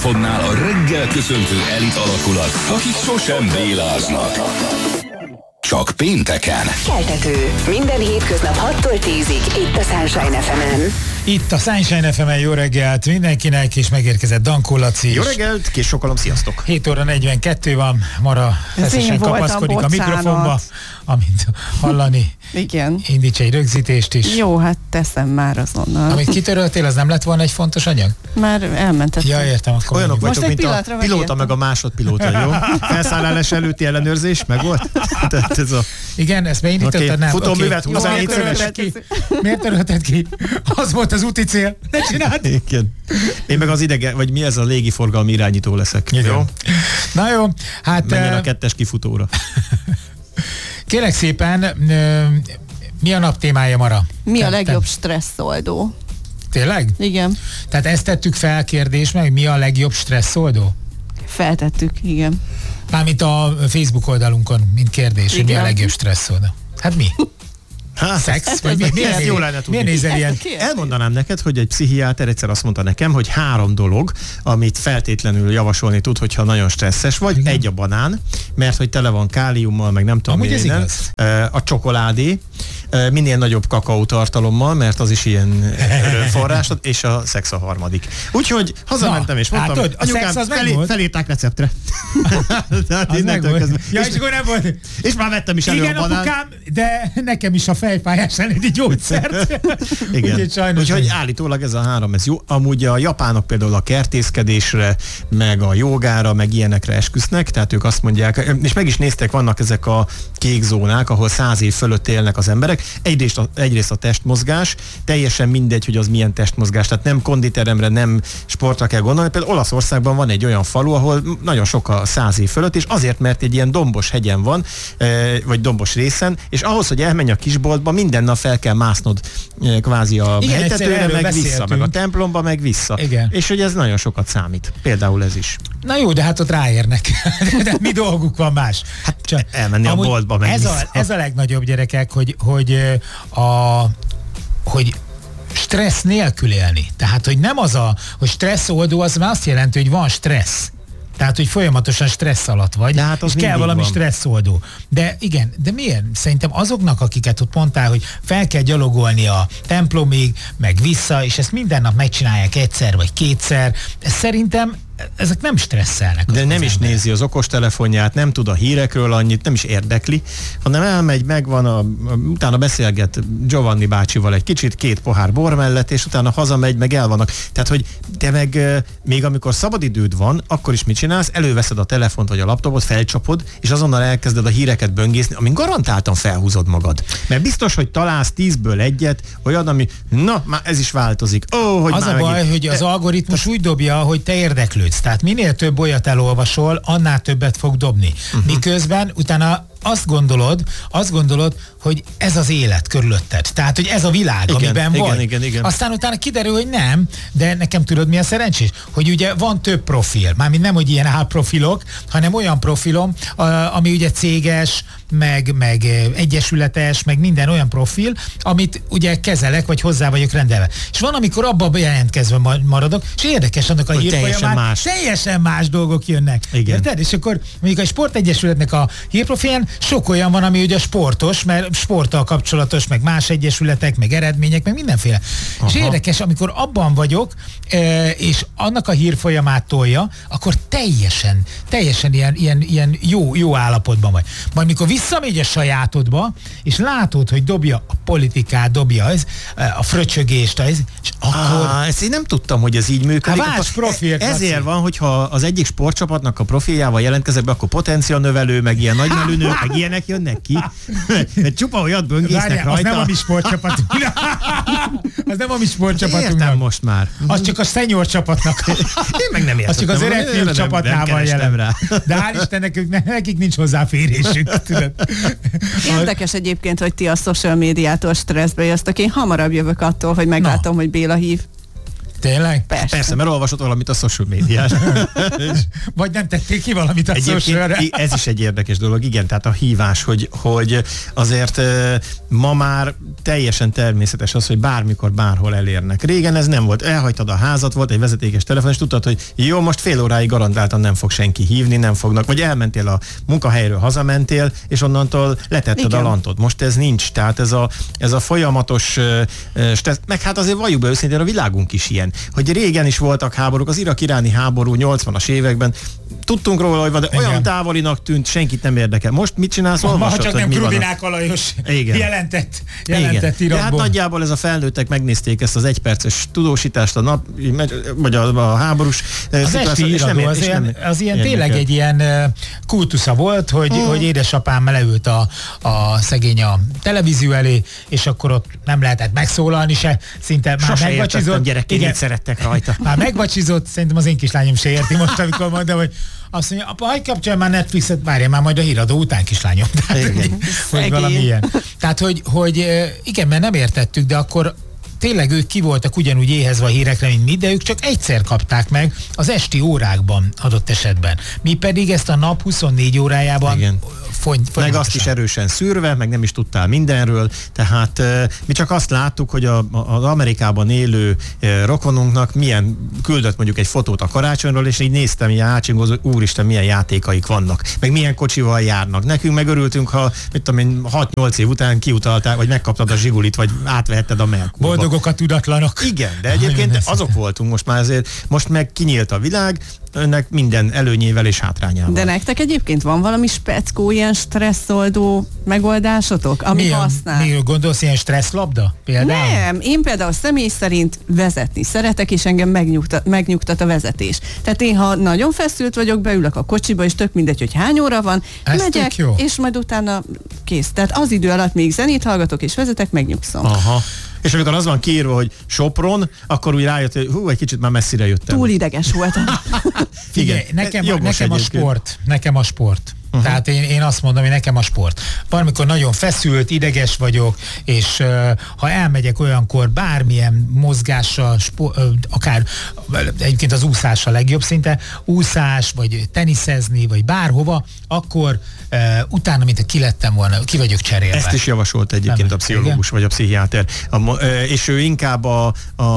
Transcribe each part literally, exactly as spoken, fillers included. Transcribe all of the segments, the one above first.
mikrofonnál a reggel köszöntő elit alakulat, akik sosem béláznak. Csak pénteken. Keltető. Minden hétköznap hattól tízig itt a Sunshine ef emen. Itt a Sunshine ef emen jó reggelt mindenkinek, és megérkezett Dankó Laci. Jó reggelt, kés sokalom, sziasztok! hét óra negyvenkettő van, Mara feszesen kapaszkodik a mikrofonba, amint hallani. Igen. Indíts egy rögzítést is. Jó, hát teszem már azonnal. Amit kitöröltél, az nem lett volna egy fontos anyag? Már elmentettem. Ja, értem. Akkor olyanok vagytok, mint a pilóta értem. meg a másodpilóta, jó? Felszállás előtti ellenőrzés, meg volt? Tehát ez a... Igen, ezt beindítottad, okay. nem? Futóművet okay. huszonnégy ki? Miért törölted ki? Az volt az úti cél. Ne csináld! Igen. Én meg az idegen, vagy mi ez a légiforgalmi irányító leszek. Igen. Jó? Na jó, hát... Menjen a kettes kifutóra. Kérlek szépen, mi a nap témája, Mara? Mi a legjobb stresszoldó? Tényleg? Igen. Tehát ezt tettük fel kérdésbe, hogy mi a legjobb stresszoldó? Feltettük, igen. Mármint a Facebook oldalunkon, mint kérdés, igen. Hogy mi a legjobb stresszoldó? Hát mi? Hát, szex? Vagy mi? Miért, jó lenne tudni. Miért nézel ilyen? Elmondanám neked, hogy egy pszichiáter egyszer azt mondta nekem, hogy három dolog, amit feltétlenül javasolni tud, hogyha nagyon stresszes vagy. Igen. Egy a banán, mert hogy tele van káliummal, meg nem tudom minden. A csokoládé, minél nagyobb kakaótartalommal, mert az is ilyen forrás, és a szex a harmadik. Úgyhogy hazamentem, és mondtam, hát, anyukám, felé, felírták receptre. Tehát az meg volt. Ja, és akkor nem volt. És már vettem is elő igen, a banán. Apukám, de nekem is a fejfájás elleni gyógyszert. Igen. Úgyhogy, Úgyhogy állítólag ez a három, ez jó. Amúgy a japánok például a kertészkedésre, meg a jogára, meg ilyenekre esküsznek, tehát ők azt mondják, és meg is néztek, vannak ezek a kék zónák, ahol száz év fölött élnek az emberek. Egyrészt a, egyrészt a testmozgás, teljesen mindegy, hogy az milyen testmozgás, tehát nem konditeremre, nem sportra kell gondolni. Például Olaszországban van egy olyan falu, ahol nagyon sok a száz év fölött, és azért, mert egy ilyen dombos hegyen van, vagy dombos részen, és ahhoz, hogy elmenj a kisboltba, minden nap fel kell másznod kvázi a hegytetőre, meg vissza, meg a templomba, meg vissza. Igen. És hogy ez nagyon sokat számít. Például ez is. Na jó, de hát ott ráérnek. De mi dolguk van más? Hát csak elmenni a boltba, meg ez vissza. A, ez a legnagyobb, gyerekek, hogy, hogy a... hogy stressz nélkül élni. Tehát, hogy nem az a, hogy stresszoldó, az már azt jelenti, hogy van stressz. Tehát, hogy folyamatosan stressz alatt vagy, hát és kell valami van. Stresszoldó. De igen, de miért? Szerintem azoknak, akiket ott mondtál, hogy fel kell gyalogolni a templomig, meg vissza, és ezt minden nap megcsinálják egyszer vagy kétszer, ez szerintem ezek nem stresszelnek. De nem is ember. Nézi az okostelefonját, nem tud a hírekről annyit, nem is érdekli, hanem elmegy, megvan, a, a, utána beszélget Giovanni bácsival egy kicsit, két pohár bor mellett, és utána hazamegy, meg el vannak. Tehát, hogy te meg még amikor szabadidőd van, akkor is mit csinálsz? Előveszed a telefont vagy a laptopot, felcsapod, és azonnal elkezded a híreket böngészni, amin garantáltan felhúzod magad. Mert biztos, hogy találsz tízből egyet, olyan, ami, na, már ez is változik. Ó, hogy az már a baj, megint. hogy az algoritmus úgy dobja, hogy te érdeklődsz. Tehát minél több olyat elolvasol, annál többet fog dobni. Uh-huh. Miközben utána azt gondolod, azt gondolod, hogy ez az élet körülötted. Tehát, hogy ez a világ, igen, amiben igen, vagy. Igen, igen. Aztán utána kiderül, hogy nem, de nekem tudod, mi a szerencsés? Hogy ugye van több profil. Mármint nem, hogy ilyen álprofilok, hanem olyan profilom, ami ugye céges, meg, meg egyesületes, meg minden olyan profil, amit ugye kezelek, vagy hozzá vagyok rendelve. És van, amikor abba bejelentkezve maradok, és érdekes annak a hírfolyamán, más. teljesen más dolgok jönnek. Igen. Érted? És akkor mondjuk a sportegyesületnek a hírprofilján sok olyan van, ami ugye sportos, mert sporttal kapcsolatos, meg más egyesületek, meg eredmények, meg mindenféle. Aha. És érdekes, amikor abban vagyok, és annak a hírfolyamát tolja, akkor teljesen, teljesen ilyen, ilyen, ilyen jó, jó állapotban vagy. Majd mikor visszamegy a sajátodba, és látod, hogy dobja a politikát, dobja az, a fröcsögést, az, és akkor... Ah, ezt én nem tudtam, hogy ez így működik. Hát más profil. Ezért van, hogyha az egyik sportcsapatnak a profiljával jelentkezek be, akkor potencianövelő, meg ilyen nagymelőnők, meg ilyenek jönnek ki. Mert csupa olyat böngésznek Várjál, rajta. Az nem a mi sportcsapatunk. Az nem a mi sportcsapatunknak. Értem most már. Az csak a senior csapatnak. Én meg nem értem. Az csak az öreg fiúk csapatnál van jelen. Rá. De hál' Istennek, nekik nincs hozzáférésük. Tudod. Érdekes egyébként, hogy ti a social médiától stresszbe jöttök. Én hamarabb jövök attól, hogy meglátom, no. hogy Béla hív. Tényleg? Persze. Persze, mert olvasott valamit a social médián. Vagy nem tették ki valamit a Egyébként socialre? ez is egy érdekes dolog, igen, tehát a hívás, hogy, hogy azért ma már teljesen természetes az, hogy bármikor, bárhol elérnek. Régen ez nem volt. Elhagytad a házat, volt egy vezetékes telefon, és tudtad, hogy jó, most fél óráig garantáltan nem fog senki hívni, nem fognak, vagy elmentél a munkahelyről, hazamentél, és onnantól letetted Igen. a lantot. Most ez nincs, tehát ez a, ez a folyamatos stressz, meg hát azért valljuk be őszintén, a világunk is ilyen, hogy régen is voltak háborúk, az irak-iráni háború nyolcvanas években, tudtunk róla, hogy van, de olyan Igen. távolinak tűnt, senkit nem érdekel. Most mit csinálsz? Ma, Olvasod, csak hogy nem mi van Krubinák Alajos Igen. jelentett, jelentett igen. De hát iratból. nagyjából ez a felnőttek megnézték ezt az egyperces tudósítást a nap, vagy a, a háborús Az esti iradó az, ilyen, az ilyen tényleg egy ilyen uh, kultusza volt, hogy, hmm. hogy édesapám leült a, a szegény a televízió elé, és akkor ott nem lehetett megszólalni se, szinte már Sose megvacsizott. Gyerekként mit szerettek rajta. Már megvacsizott, szerintem az én kislányom se érti most, amikor mondom, hogy azt mondja, apa, hagyj kapcsolja már Netflixet, várja már majd a híradó után, kislányom. Tehát, hogy, hogy valami ilyen. Tehát, hogy, hogy igen, mert nem értettük, de akkor tényleg ők ki voltak ugyanúgy éhezve a hírekre, mint mi, de ők csak egyszer kapták meg az esti órákban adott esetben. Mi pedig ezt a nap huszonnégy órájában igen. Fogy, meg azt is erősen szűrve, meg nem is tudtál mindenről, tehát uh, mi csak azt láttuk, hogy a, az Amerikában élő uh, rokonunknak milyen küldött mondjuk egy fotót a karácsonyról, és így néztem, ilyen ácsingozó, úristen, milyen játékaik vannak, meg milyen kocsival járnak. Nekünk megörültünk, ha mit tudom én, hat-nyolc év után kiutaltál, vagy megkaptad a Zsigulit, vagy átvehetted a Merkurba. Boldogok a tudatlanok. Igen, de egyébként azok voltunk most már azért, most meg kinyílt a világ, önnek minden előnyével és hátrányával. De nektek egyébként van valami speckó, ilyen stresszoldó megoldásotok, ami Milyen, használ? mi gondolsz, ilyen stresszlabda például? Nem, én például személy szerint vezetni szeretek, és engem megnyugtat, megnyugtat a vezetés. Tehát én, ha nagyon feszült vagyok, beülök a kocsiba, és tök mindegy, hogy hány óra van, Ez megyek, jó. és majd utána kész. Tehát az idő alatt még zenét hallgatok, és vezetek, megnyugszom. Aha. És amikor az van kiírva, hogy Sopron, akkor úgy rájött, hogy hú, egy kicsit már messzire jöttem. Túl ideges voltam. Igen, nekem, a, nekem a sport, nekem a sport. Uh-huh. Tehát én, én azt mondom, hogy nekem a sport. Valamikor nagyon feszült, ideges vagyok, és uh, ha elmegyek olyankor bármilyen mozgással, spo- uh, akár egyébként az úszás a legjobb szinte, úszás, vagy teniszezni, vagy bárhova, akkor uh, utána, mint ha ki lettem volna, ki vagyok cserélve. Ezt is javasolt egyébként nem, a pszichológus, igen? Vagy a pszichiáter. A, uh, és ő inkább a,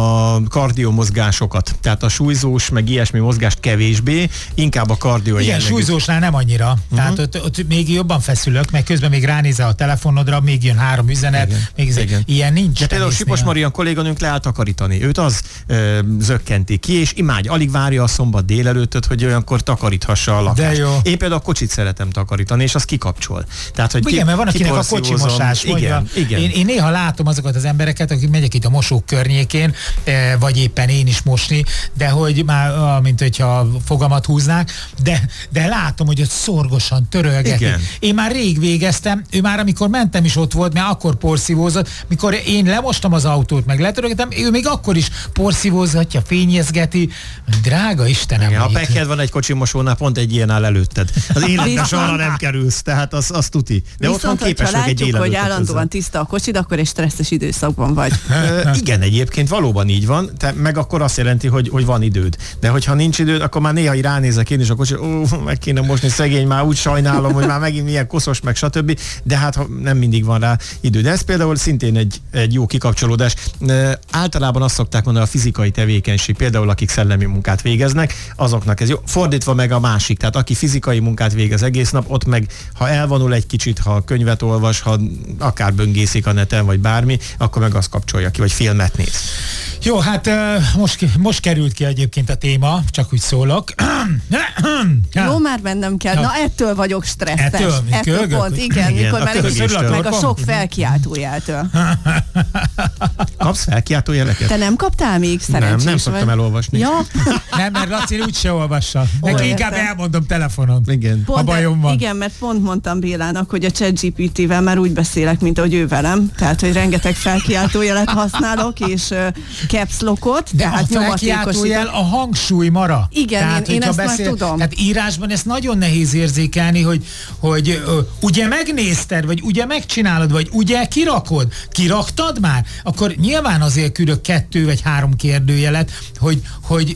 a kardiomozgásokat, tehát a súlyzós, meg ilyesmi mozgást kevésbé, inkább a kardio igen, jellegű. Súlyzósnál nem annyira. Uh-huh. Tehát ott, ott még jobban feszülök, meg közben még ránézel a telefonodra, még jön három üzenet, igen. még igen. ilyen nincs. De például Sipos Marian kolléganőnk leállt takarítani. Őt az ö, zökkenti ki, és imádj, alig várja a szombat délelőttöt, hogy olyankor takaríthassa a lakást. De jó. Én például a kocsit szeretem takarítani, és az kikapcsol. Tehát, hogy igen, ki, mert van akinek a kocsimosás. Igen, igen. Én, én néha látom azokat az embereket, akik megyek itt a mosók környékén, vagy éppen én is mosni, de hogy már, mint hogyha fogamat húznák, de, de látom, hogy ott szorgosan törölgetik. Én már rég végeztem, ő már amikor mentem is ott volt, mert akkor porszívózott, mikor én lemostam az autót, meg letörölgetem, ő még akkor is porszívózhatja, fényezgeti. Drága Istenem! Igen, ha peked van egy kocsimosónál, pont egy ilyen áll előtted. Az életben soha nem kerülsz, tehát az, az tuti. De viszont, otthon képes ha egy látjuk, hogy állandóan ezzel. tiszta a kocsid, akkor egy stresszes időszakban vagy. Ö, igen, egyébként valóban így van, te, meg akkor azt jelenti, hogy, hogy van időd. De hogyha nincs időd, akkor már néha ránézek én is a kocsit, ó, meg kéne mosni, szegény, már úgy sajnálom, hogy már megint milyen koszos, meg stb. De hát ha nem mindig van rá idő. De ez például szintén egy, egy jó kikapcsolódás. E, általában azt szokták mondani, a fizikai tevékenység, például akik szellemi munkát végeznek, azoknak ez jó. Fordítva meg a másik, tehát aki fizikai munkát végez egész nap, ott meg, ha elvonul egy kicsit, ha könyvet olvas, ha akár böngészik a neten, vagy bármi, akkor meg azt kapcsolja ki, vagy filmet néz. Jó, hát uh, most, most került ki egyébként a téma, csak úgy szólok. Jó, már bennem kell. Na, ettől vagyok stresszes. Ettől? Ettől Kölgök? pont, igen, igen, mikor a már kölgéstől. meg a sok felkiáltójeltől. Kapsz felkiáltójeleket? Te nem kaptál még? Szerencsés Nem, nem szoktam vagy. elolvasni. Ja. Nem, mert Laci úgyse olvassa. Neki Ó, inkább értem. elmondom telefonon. Igen. A bajom van. Igen, mert pont mondtam Bélának, hogy a ChatGPT-vel már úgy beszélek, mint ahogy ő velem. Tehát, hogy rengeteg felkiáltójelet használok, és uh, caps lockot, De tehát a felkiáltójel a hangsúly mara. Igen, tehát, én, én ezt beszél, már tudom. Tehát írásban ezt nagyon nehéz érzékelni, hogy, hogy ö, ugye megnézted, vagy ugye megcsinálod, vagy ugye kirakod, kiraktad már, akkor nyilván azért küldök kettő vagy három kérdőjelet, hogy, hogy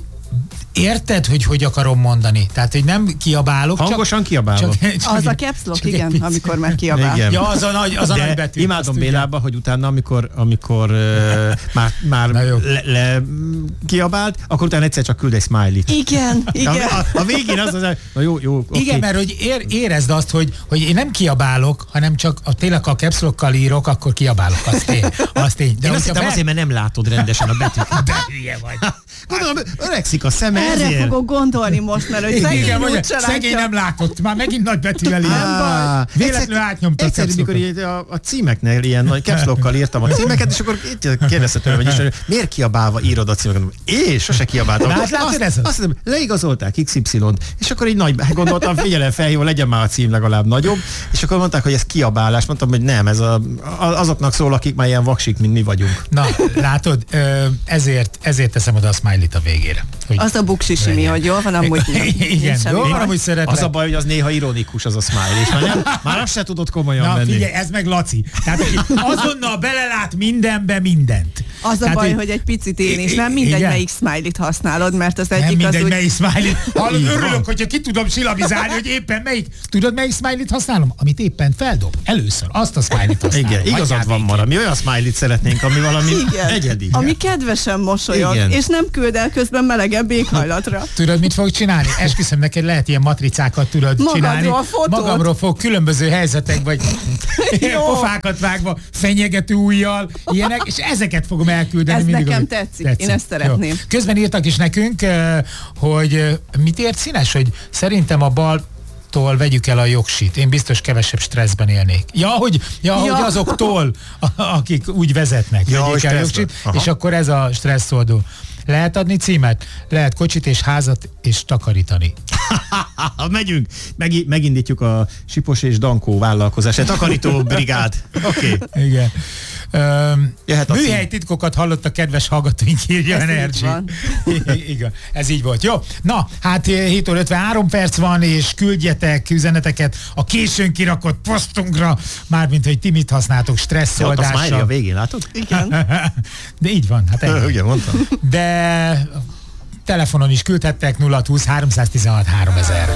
érted, hogy hogy akarom mondani? Tehát, hogy nem kiabálok. Hangosan csak, kiabálok. Csak, csak az a caps lock, igen, amikor már kiabál. Igen. Ja, az a nagy, az a nagy betű. Imádom Bélába, hogy utána, amikor, amikor uh, már, már le, le kiabált, akkor utána egyszer csak küld egy smiley-t. Igen, igen. A, a, a végén az az, na jó, jó, oké. Igen, mert hogy ér, érezd azt, hogy, hogy én nem kiabálok, hanem csak a, tényleg a caps lockkal írok, akkor kiabálok, azt én. Azt én. De én azt hittem fel... azért, mert nem látod rendesen a betűt. De hülye vagy. Gondolom, öregszik a szeme. Erre ezért. fogok gondolni most, mert hogy szegény Igen, úgy mondja, se szegény nem látott, már megint nagy betűvel ír. Nem baj. Véletlenül átnyomta a egyszer, caps mikor lockot. így a, a címeknél ilyen nagy caps lockkal írtam a címeket, és akkor kérdezte tőlem, hogy ismerő, miért kiabálva írod a címeket? És sose kiabáltam. Hát látod, ez az? Azt hiszem, leigazolták iksz ipszilont, és akkor így nagy, gondoltam, figyelem felhívó, legyen már a cím legalább nagyobb, és akkor mondták, hogy ez kiabálás. Mondtam, hogy nem, ez a, azoknak szól, akik már ilyen vaksik, mint mi vagyunk. Na, látod, ezért, ezért teszem oda a smiley-t a végére. Hogy az a buksisimi, hogy jól van, amúgy nem. Igen, jól van, amúgy szeretlek. Az a baj, hogy az néha ironikus az a smile, és már, nem, már azt se tudod komolyan Na, venni. figyelj, ez meg Laci. Tehát aki azonnal belelát mindenbe mindent. Az a Tehát, baj, hogy, hogy egy picit én is, nem mindegy, igen. melyik smiley-t használod, mert az nem egyik mindegy, az úgy... melyik smiley. Hallod, örülök, hogyha ki tudom silabizálni, hogy éppen melyik. Tudod, melyik smiley-t használom? Amit éppen feldob. Először azt a smiley-t használom. Igen, igazad van, Mara. Mi olyan smiley-t szeretnénk, ami valami igen. egyedi. Ami kedvesen mosolyog, igen. és nem küld el közben melegebb éghajlatra. Tudod, mit fog csinálni? Esküszöm neked, lehet ilyen matricákat tudod Magadról csinálni. fotót. Magamról fog különböző helyzetek, vagy pofákat vágva, fenyegető ujjal, ilyenek, és ezeket fogom elküldeni. Ez mindig, nekem tetszik. tetszik, én ezt szeretném. Jó. Közben írtak is nekünk, hogy mit ért Színes, hogy szerintem a bal tól vegyük el a jogsit. Én biztos kevesebb stresszben élnék. Ja, hogy, ja, ja. hogy azoktól, akik úgy vezetnek, ja, vegyék el a jogsit, és akkor ez a stresszoldó. Lehet adni címet? Lehet kocsit és házat és takarítani. Megyünk, Meg, megindítjuk a Sipos és Dankó vállalkozását. Takarító brigád. Oké. Okay. Igen. Um, műhely cím. titkokat hallott a kedves hallgatóink, írja Energy. Igen, ez így volt. Jó, na, hát hét óra ötvenhárom perc van, és küldjetek üzeneteket a későn kirakott posztunkra, mármint, hogy ti mit használtok stresszoldásra. Ott a smiley a végén, látod? Igen. De így van, hát ennyi. Ugye mondtam. De telefonon is küldhettek nulla húsz háromszáztizenhat háromezer.